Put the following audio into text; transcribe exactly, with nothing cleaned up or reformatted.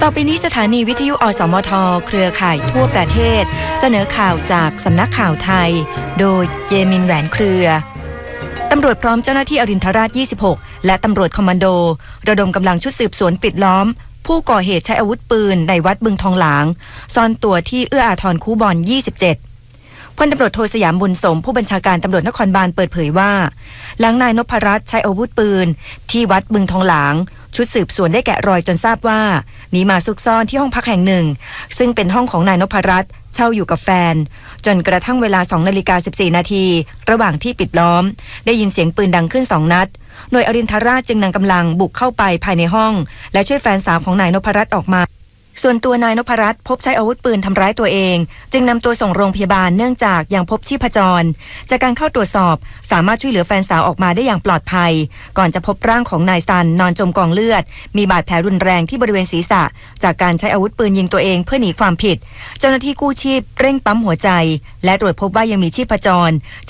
ต่อไปนี้สถานีวิทยุอสมทเครือข่ายทั่วประเทศเสนอข่าวจากสำนักข่าวไทยโดยเยมินแหวนเครือตำรวจพร้อมเจ้าหน้าที่อรินทราชยี่สิบหกและตำรวจคอมมานโดระดมกำลังชุดสืบสวนปิดล้อมผู้ก่อเหตุใช้อาวุธปืนในวัดบึงทองหลางซ่อนตัวที่เอื้ออาทรคูบอนยี่สิบเจ็ดพลตำรวจโทสยามบุญสมผู้บัญชาการตำรวจนครบาลเปิดเผยว่าหลังนายนพรัตน์ใช้อาวุธปืนที่วัดบึงทองหลางชุดสืบสวนได้แกะรอยจนทราบว่าหนีมาซุกซ่อนที่ห้องพักแห่งหนึ่งซึ่งเป็นห้องของนายนพรัตน์เช่าอยู่กับแฟนจนกระทั่งเวลา สองนาฬิกาสิบสี่นาทีระหว่างที่ปิดล้อมได้ยินเสียงปืนดังขึ้นสองนัดหน่วยอรินทราชจึงนำกำลังบุกเข้าไปภายในห้องและช่วยแฟนสาวของนายนพรัตน์ออกมาส่วนตัวนายนพรัตน์พบใช้อาวุธปืนทำร้ายตัวเองจึงนำตัวส่งโรงพยาบาลเนื่องจากยังพบชีพจรจากการเข้าตรวจสอบสามารถช่วยเหลือแฟนสาวออกมาได้อย่างปลอดภัยก่อนจะพบร่างของนายซันนอนจมกองเลือดมีบาดแผลรุนแรงที่บริเวณศีรษะจากการใช้อาวุธปืนยิงตัวเองเพื่อหนีความผิดเจ้าหน้าที่กู้ชีพเร่งปั๊มหัวใจและตรวจพบว่ายังมีชีพจร